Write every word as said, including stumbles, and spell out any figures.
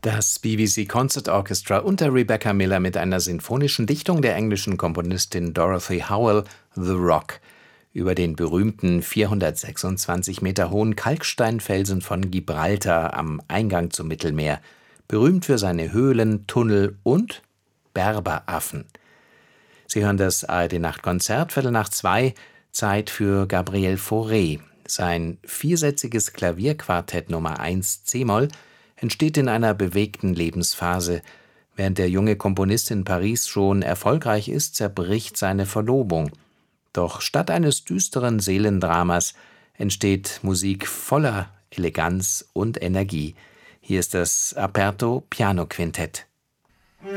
Das B B C Concert Orchestra unter Rebecca Miller mit einer sinfonischen Dichtung der englischen Komponistin Dorothy Howell, The Rock, über den berühmten vierhundertsechsundzwanzig Meter hohen Kalksteinfelsen von Gibraltar am Eingang zum Mittelmeer, berühmt für seine Höhlen, Tunnel und Berberaffen. Sie hören das A R D-Nachtkonzert, Viertel nach zwei, Zeit für Gabriel Fauré. Sein viersätziges Klavierquartett Nummer eins c-Moll entsteht in einer bewegten Lebensphase. Während der junge Komponist in Paris schon erfolgreich ist, zerbricht seine Verlobung. Doch statt eines düsteren Seelendramas entsteht Musik voller Eleganz und Energie. Hier ist das Aperto Piano Quintett.